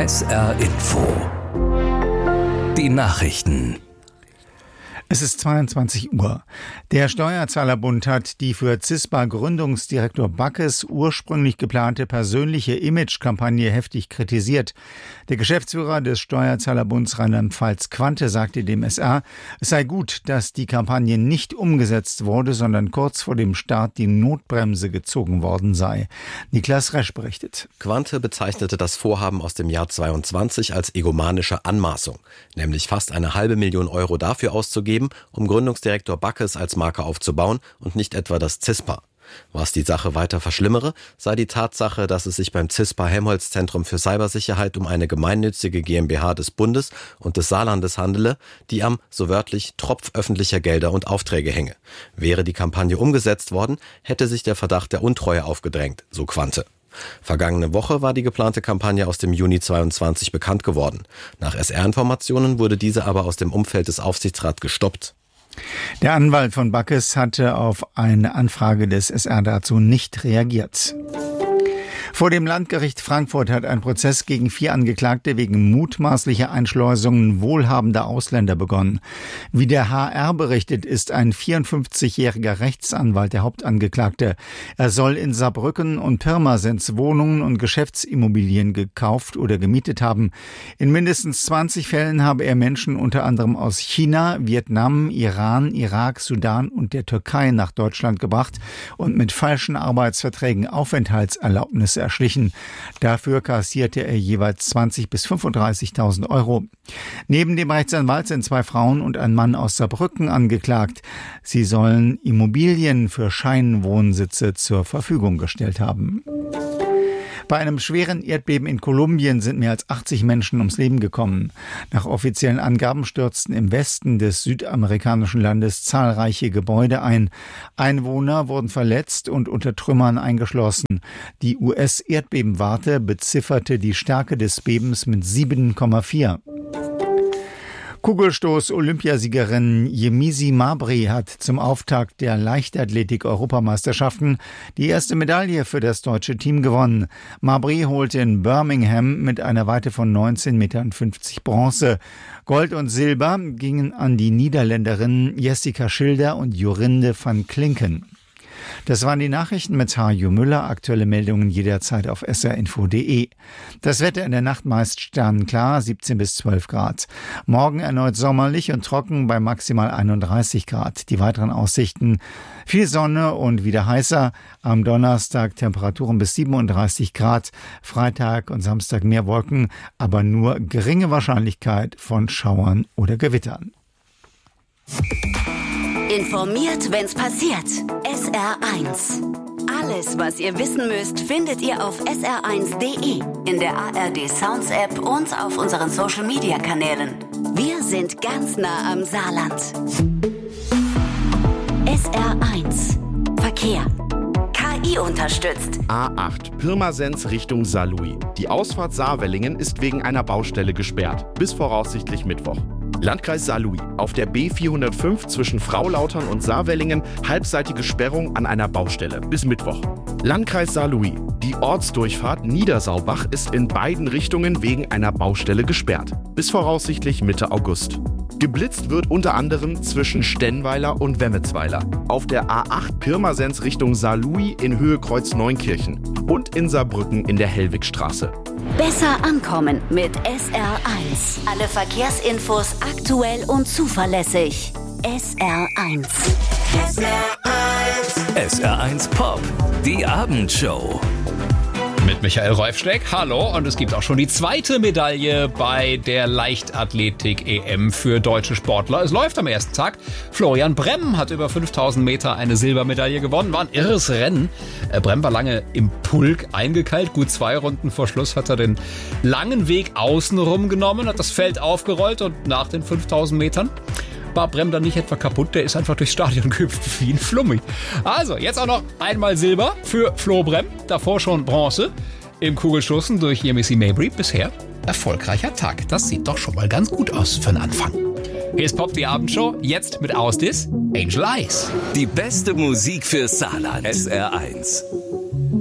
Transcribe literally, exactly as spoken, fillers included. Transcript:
S R Info. Die Nachrichten. Es ist zweiundzwanzig Uhr. Der Steuerzahlerbund hat die für CISPA-Gründungsdirektor Backes ursprünglich geplante persönliche Image-Kampagne heftig kritisiert. Der Geschäftsführer des Steuerzahlerbunds Rheinland-Pfalz Quante sagte dem S R, es sei gut, dass die Kampagne nicht umgesetzt wurde, sondern kurz vor dem Start die Notbremse gezogen worden sei. Niklas Resch berichtet. Quante bezeichnete das Vorhaben aus dem Jahr zweiundzwanzig als egomanische Anmaßung, nämlich fast eine halbe Million Euro dafür auszugeben, um Gründungsdirektor Backes als Marke aufzubauen und nicht etwa das CISPA. Was die Sache weiter verschlimmere, sei die Tatsache, dass es sich beim CISPA-Helmholtz-Zentrum für Cybersicherheit um eine gemeinnützige GmbH des Bundes und des Saarlandes handele, die am, so wörtlich, Tropf öffentlicher Gelder und Aufträge hänge. Wäre die Kampagne umgesetzt worden, hätte sich der Verdacht der Untreue aufgedrängt, so Quante. Vergangene Woche war die geplante Kampagne aus dem Juni zweiundzwanzig bekannt geworden. Nach S R-Informationen wurde diese aber aus dem Umfeld des Aufsichtsrats gestoppt. Der Anwalt von Backes hatte auf eine Anfrage des S R dazu nicht reagiert. Vor dem Landgericht Frankfurt hat ein Prozess gegen vier Angeklagte wegen mutmaßlicher Einschleusungen wohlhabender Ausländer begonnen. Wie der H R berichtet, ist ein vierundfünfzigjähriger Rechtsanwalt der Hauptangeklagte. Er soll in Saarbrücken und Pirmasens Wohnungen und Geschäftsimmobilien gekauft oder gemietet haben. In mindestens zwanzig Fällen habe er Menschen unter anderem aus China, Vietnam, Iran, Irak, Sudan und der Türkei nach Deutschland gebracht und mit falschen Arbeitsverträgen Aufenthaltserlaubnisse erschlichen. Dafür kassierte er jeweils zwanzigtausend bis fünfunddreißigtausend Euro. Neben dem Rechtsanwalt sind zwei Frauen und ein Mann aus Saarbrücken angeklagt. Sie sollen Immobilien für Scheinwohnsitze zur Verfügung gestellt haben. Bei einem schweren Erdbeben in Kolumbien sind mehr als achtzig Menschen ums Leben gekommen. Nach offiziellen Angaben stürzten im Westen des südamerikanischen Landes zahlreiche Gebäude ein. Einwohner wurden verletzt und unter Trümmern eingeschlossen. Die U S-Erdbebenwarte bezifferte die Stärke des Bebens mit sieben Komma vier. Kugelstoß-Olympiasiegerin Yemisi Mabry hat zum Auftakt der Leichtathletik-Europameisterschaften die erste Medaille für das deutsche Team gewonnen. Mabry holte in Birmingham mit einer Weite von neunzehn Komma fünfzig Meter Bronze. Gold und Silber gingen an die Niederländerinnen Jessica Schilder und Jorinde van Klinken. Das waren die Nachrichten mit Harjo Müller. Aktuelle Meldungen jederzeit auf s r info punkt d e. Das Wetter in der Nacht meist sternenklar, siebzehn bis zwölf Grad. Morgen erneut sommerlich und trocken bei maximal einunddreißig Grad. Die weiteren Aussichten: viel Sonne und wieder heißer. Am Donnerstag Temperaturen bis siebenunddreißig Grad. Freitag und Samstag mehr Wolken, aber nur geringe Wahrscheinlichkeit von Schauern oder Gewittern. Informiert, wenn's passiert. S R eins. Alles, was ihr wissen müsst, findet ihr auf s r eins punkt d e, in der A R D Sounds App und auf unseren Social Media Kanälen. Wir sind ganz nah am Saarland. S R eins. Verkehr. K I unterstützt. A acht, Pirmasens Richtung Saarlouis. Die Ausfahrt Saarwellingen ist wegen einer Baustelle gesperrt. Bis voraussichtlich Mittwoch. Landkreis Saarlouis. Auf der B vierhundertfünf zwischen Fraulautern und Saarwellingen halbseitige Sperrung an einer Baustelle. Bis Mittwoch. Landkreis Saarlouis. Die Ortsdurchfahrt Niedersaubach ist in beiden Richtungen wegen einer Baustelle gesperrt. Bis voraussichtlich Mitte August. Geblitzt wird unter anderem zwischen Stenweiler und Wemmetsweiler. Auf der A acht Pirmasens Richtung Saarlouis in Höhe Kreuz Neunkirchen. Und in Saarbrücken in der Hellwigstraße. Besser ankommen mit S R eins. Alle Verkehrsinfos aktuell und zuverlässig. S R eins. S R eins. S R eins Pop. Die Abendshow. Mit Michael Reufschneck, hallo, und es gibt auch schon die zweite Medaille bei der Leichtathletik-E M für deutsche Sportler. Es läuft am ersten Tag. Florian Bremm hat über fünftausend Meter eine Silbermedaille gewonnen. War ein irres Rennen. Bremm war lange im Pulk eingekeilt. Gut zwei Runden vor Schluss hat er den langen Weg außenrum genommen, hat das Feld aufgerollt und nach den fünftausend Metern war Bremm dann nicht etwa kaputt, der ist einfach durchs Stadion gehüpft wie ein Flummi. Also, jetzt auch noch einmal Silber für Flo Bremm, davor schon Bronze im Kugelstoßen durch Yemisi Mabry. Bisher erfolgreicher Tag. Das sieht doch schon mal ganz gut aus für den Anfang. Hier ist Pop, die Abendshow, jetzt mit Ausdis Angel Eyes. Die beste Musik für Saarland. S R eins.